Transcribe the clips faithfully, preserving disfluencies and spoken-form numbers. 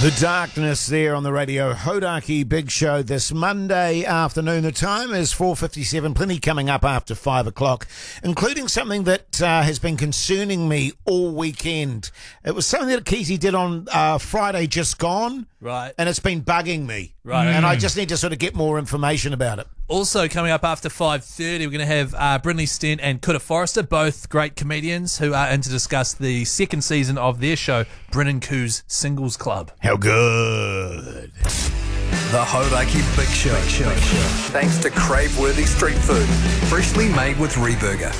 The Darkness there on the radio. Hodaki Big Show this Monday afternoon. The time is four fifty-seven. Plenty coming up after five o'clock, including something that uh, has been concerning me all weekend. It was something that Keezy did on uh, Friday just gone. Right. And it's been bugging me. Right. And okay. I just need to sort of get more information about it. Also coming up after five thirty, we're going to have uh, Brindley Stent and Kuta Forrester, both great comedians who are in to discuss the second season of their show, Brennan Koo's Singles Club. How good. The Hodaki Big Show. Big Show. Thanks to crave-worthy street food, freshly made with Reburger.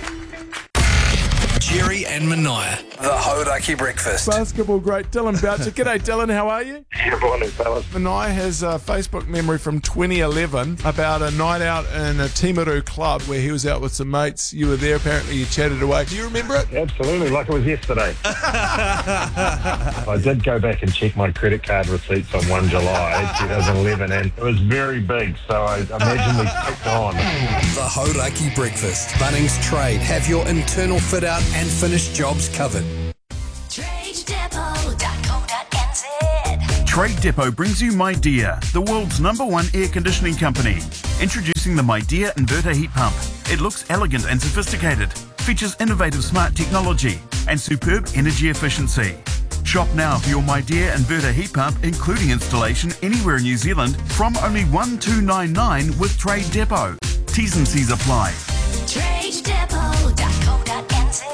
Jerry and Mania. The Hodaki Breakfast. Basketball great Dylan Boucher. G'day Dylan, how are you? Yeah, morning, fellas. Mania has a Facebook memory from twenty eleven about a night out in a Timaru club where he was out with some mates. You were there, apparently you chatted away. Do you remember it? Absolutely, like it was yesterday. I did go back and check my credit card receipts on First of July twenty eleven, and it was very big, so I imagine we kicked on. The Hodaki Breakfast. Bunnings Trade. Have your internal fit out and finished jobs covered. trade depot dot co dot n z. Trade Depot brings you MyDear, the world's number one air conditioning company. Introducing the MyDear inverter heat pump. It looks elegant and sophisticated, features innovative smart technology and superb energy efficiency. Shop now for your MyDear inverter heat pump, including installation anywhere in New Zealand, from only one thousand two hundred ninety-nine dollars with Trade Depot. T's and C's apply. trade depot dot co dot n z.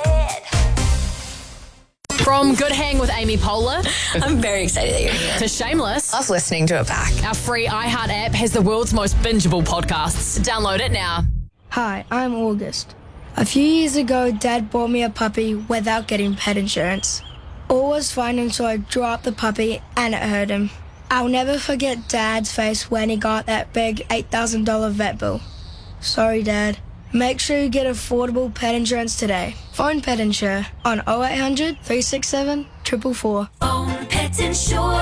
From Good Hang with Amy Poehler I'm very excited that you're here. to Shameless, Love listening to it back. our free iHeart app has the world's most bingeable podcasts. Download it now. Hi, I'm August. A few years ago, Dad bought me a puppy without getting pet insurance. All was fine until I dropped the puppy and it hurt him. I'll never forget Dad's face when he got that big eight thousand dollars vet bill. Sorry, Dad. Make sure you get affordable pet insurance today. Phone Pet Insure on oh eight hundred, three six seven, four four four. Own Pet Insure.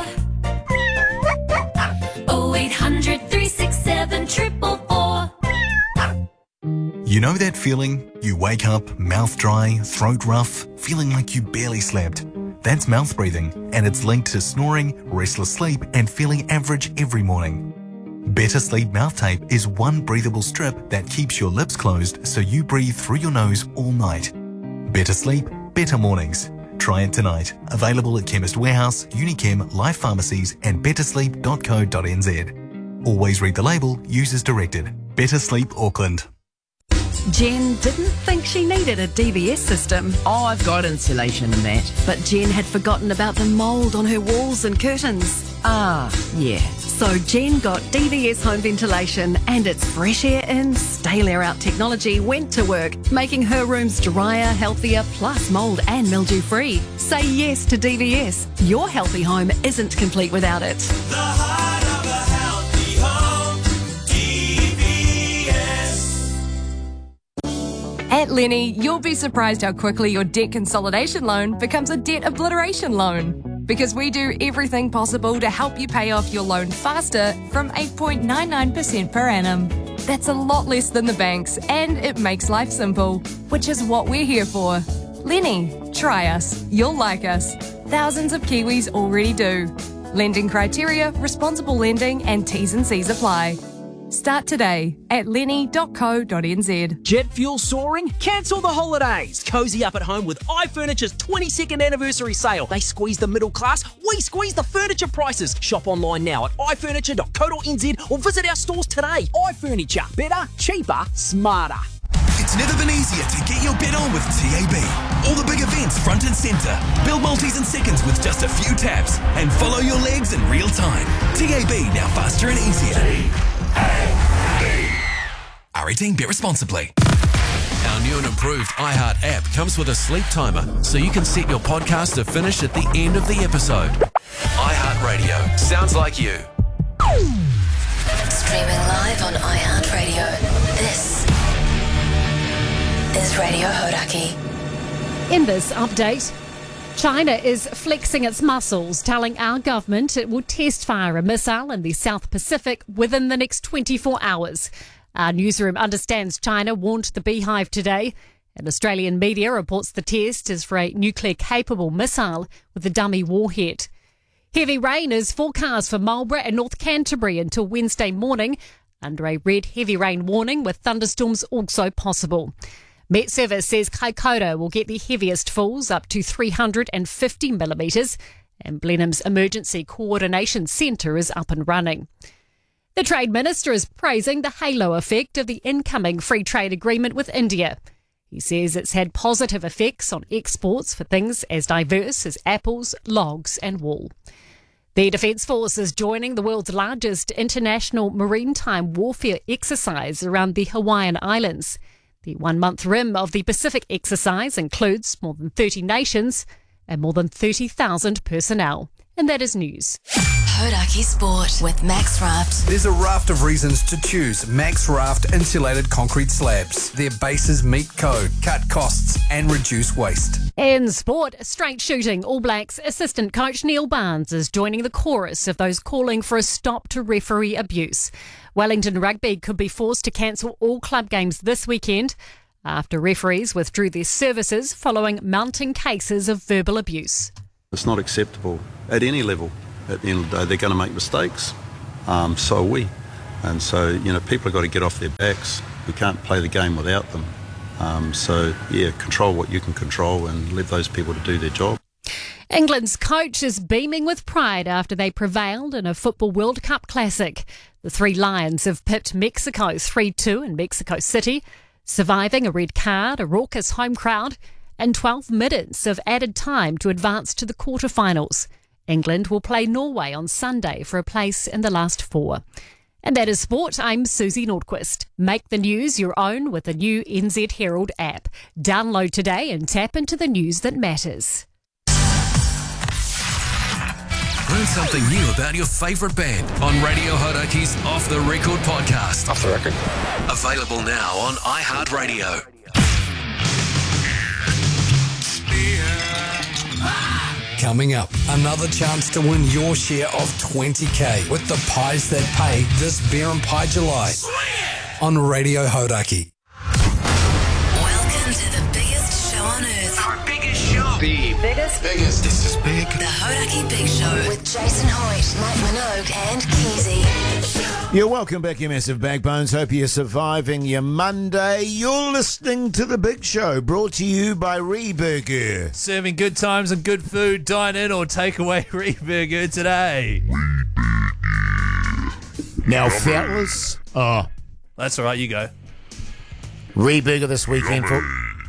oh eight hundred, three six seven, four four four. You know that feeling? You wake up, mouth dry, throat rough, feeling like you barely slept. That's mouth breathing, and it's linked to snoring, restless sleep, and feeling average every morning. Better Sleep Mouth Tape is one breathable strip that keeps your lips closed so you breathe through your nose all night. Better sleep, better mornings. Try it tonight. Available at Chemist Warehouse, Unichem, Life Pharmacies, and better sleep dot co dot n z. Always read the label, use as directed. Better Sleep Auckland. Jen didn't think she needed a D B S system. Oh, I've got insulation and that. But Jen had forgotten about the mould on her walls and curtains. Ah, yeah. So Jen got D V S home ventilation, and its fresh air in, stale air out technology went to work, making her rooms drier, healthier, plus mould and mildew free. Say yes to D V S. Your healthy home isn't complete without it. The heart of a healthy home, D V S. At Lenny, you'll be surprised how quickly your debt consolidation loan becomes a debt obliteration loan. Because we do everything possible to help you pay off your loan faster from eight point nine nine percent per annum. That's a lot less than the banks, and it makes life simple, which is what we're here for. Lenny, try us. You'll like us. Thousands of Kiwis already do. Lending criteria, responsible lending, and T's and C's apply. Start today at lenny dot co dot n z. Jet fuel soaring? Cancel the holidays. Cozy up at home with iFurniture's twenty-second anniversary sale. They squeeze the middle class, we squeeze the furniture prices. Shop online now at i furniture dot co dot n z or visit our stores today. iFurniture. Better, cheaper, smarter. It's never been easier to get your bet on with T A B. All the big events front and centre. Build multis in seconds with just a few taps and follow your legs in real time. T A B, now faster and easier. R eighteen, bet responsibly. Our new and improved iHeart app comes with a sleep timer, so you can set your podcast to finish at the end of the episode. iHeart Radio. Sounds like you. Streaming live on iHeartRadio. This is Radio Hodaki. In this update, China is flexing its muscles, telling our government it will test fire a missile in the South Pacific within the next twenty-four hours. Our newsroom understands China warned the Beehive today. And Australian media reports the test is for a nuclear-capable missile with a dummy warhead. Heavy rain is forecast for Marlborough and North Canterbury until Wednesday morning, under a red heavy rain warning with thunderstorms also possible. Met Service says Kaikoura will get the heaviest falls, up to three hundred fifty millimetres, and Blenheim's Emergency Coordination Centre is up and running. The Trade Minister is praising the halo effect of the incoming free trade agreement with India. He says it's had positive effects on exports for things as diverse as apples, logs and wool. The Defence Force is joining the world's largest international maritime warfare exercise around the Hawaiian Islands. The one-month rim of the Pacific exercise includes more than thirty nations and more than thirty thousand personnel. And that is news. Hodaki Sport with Max Raft. There's a raft of reasons to choose Max Raft insulated concrete slabs. Their bases meet code, cut costs and reduce waste. In sport, straight shooting, All Blacks assistant coach Neil Barnes is joining the chorus of those calling for a stop to referee abuse. Wellington Rugby could be forced to cancel all club games this weekend after referees withdrew their services following mounting cases of verbal abuse. It's not acceptable at any level. At the end of the day, they're going to make mistakes. Um, so are we. And so, you know, people have got to get off their backs. We can't play the game without them. Um, so, yeah, control what you can control and let those people to do their job. England's coach is beaming with pride after they prevailed in a Football World Cup Classic. The Three Lions have pipped Mexico three two in Mexico City, surviving a red card, a raucous home crowd, and twelve minutes of added time to advance to the quarterfinals. England will play Norway on Sunday for a place in the last four. And that is sport. I'm Susie Nordquist. Make the news your own with the new N Z Herald app. Download today and tap into the news that matters. Learn something new about your favourite band on Radio Hodaki's Off the Record podcast. Off the record. Available now on iHeartRadio. Coming up, another chance to win your share of twenty K with the pies that pay this Beer and Pie July on Radio Hodaki. Welcome to the biggest show on earth. Our biggest show. The biggest? Biggest. This is big. The Hodaki Big Show with Jason Hoyt, Mike Minogue and Keezy. You're welcome back, you massive backbones. Hope you're surviving your Monday. You're listening to The Big Show, brought to you by Reburger. Serving good times and good food. Dine in or take away Reburger today. Now, fellas. Oh. That's all right, you go. Reburger this weekend for,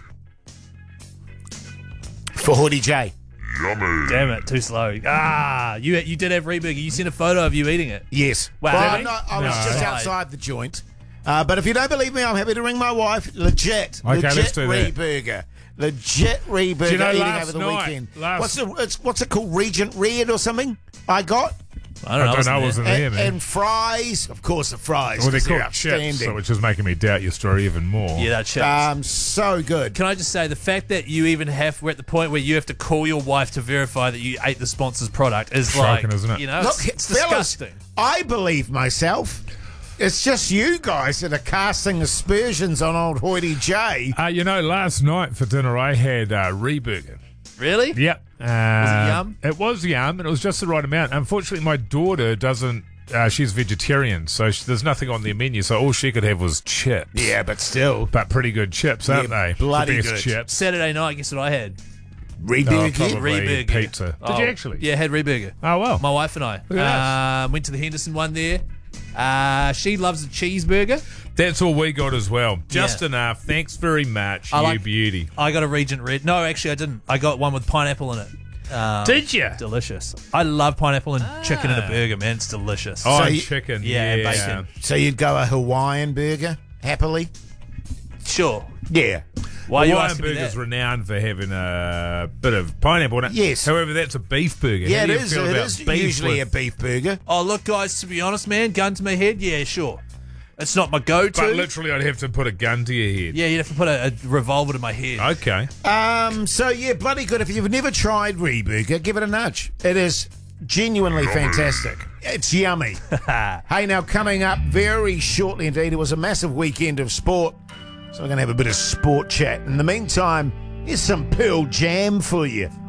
for Hoodie J. Yummy. Damn it, too slow. Ah, you you did have Reburger. You sent a photo of you eating it. Yes. Wow. Well, Really? I'm not, I was No. just outside the joint. Uh, but if you don't believe me, I'm happy to ring my wife. Legit. Okay, legit let's do that. Reburger. Legit Reburger Do you know, eating last over the night- weekend. last- What's, the, it's, what's it called? Regent Red or something? I got. I don't know. I don't know, I wasn't there, and, man. and fries. Of course, the fries. Well, they're 'cause they're called chips, outstanding. so which is making me doubt your story even more. Yeah, that chips. Um, so good. Can I just say the fact that you even have we're at the point where you have to call your wife to verify that you ate the sponsor's product is Shocking, like, isn't it? you know, Look, it's, it's fellas, disgusting. I believe myself. It's just you guys that are casting aspersions on old Hoity J. Uh, you know, last night for dinner I had uh, Reburger. Really? Yep. Uh, Was it yum? It was yum, and it was just the right amount. Unfortunately, my daughter doesn't. Uh, she's vegetarian, so she, there's nothing on their menu. So all she could have was chips. Yeah, but still, but pretty good chips, aren't Yeah, they? bloody the best good. chips. Saturday night, guess what I had? Reburger? Oh, probably Reburger. pizza. Did Oh, you actually? Yeah, had Reburger. Oh well. My wife and I Look at uh, went to the Henderson one there. Uh, she loves a cheeseburger. That's all we got as well. Just Yeah. enough. Thanks very much, I you like- beauty. I got a Regent Red. No, actually, I didn't. I got one with pineapple in it. Um, Did ya? Delicious. I love pineapple and chicken in a burger, man. It's delicious. Oh, So and you- chicken. Yeah, Yeah, bacon. So you'd go a Hawaiian burger happily? Sure. Yeah. Why are you Hawaiian asking me burger's that? renowned for having a bit of pineapple in it. Yes. However, that's a beef burger. Yeah, How it do you is. feel It about is beef usually with- a beef burger. Oh, look, guys, to be honest, man, gun to my head, yeah, sure. It's not my go-to. But literally, I'd have to put a gun to your head. Yeah, you'd have to put a, a revolver to my head. Okay. Um. So yeah, bloody good. If you've never tried Reburger, give it a nudge. It is genuinely fantastic. It's yummy. Hey, now coming up very shortly indeed, it was a massive weekend of sport, so we're going to have a bit of sport chat. In the meantime, here's some Pearl Jam for you.